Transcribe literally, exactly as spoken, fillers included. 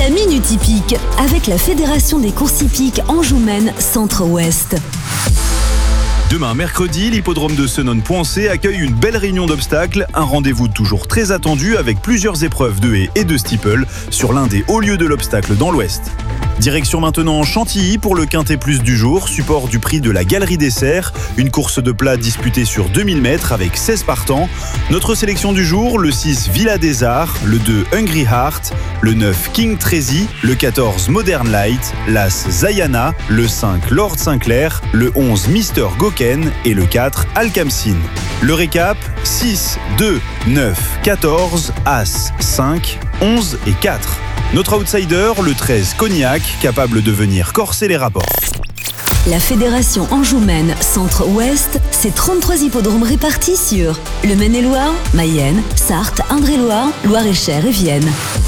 La Minute Hippique, avec la Fédération des courses hippiques Anjou-Maine Centre-Ouest. Demain, mercredi, l'hippodrome de Senones-Poincé accueille une belle réunion d'obstacles. Un rendez-vous toujours très attendu avec plusieurs épreuves de haies et de steeple sur l'un des hauts lieux de l'obstacle dans l'Ouest. Direction maintenant Chantilly pour le Quintet Plus du jour, support du prix de la Galerie des Cerfs, une course de plat disputée sur deux mille mètres avec seize partants. Notre sélection du jour, le six Villa des Arts, le deux Hungry Heart, le neuf King Tracy, le quatorze Modern Light, l'as Zayana, le cinq Lord Sinclair, le onze Mister Goken et le quatre Alcamsin. Le récap, six, deux, neuf, quatorze, As, cinq, onze et quatre. Notre outsider, le treize Cognac, capable de venir corser les rapports. La Fédération Anjou-Maine Centre-Ouest, c'est trente-trois hippodromes répartis sur le Maine-et-Loire, Mayenne, Sarthe, Indre-et-Loire, Loire-et-Cher et Vienne.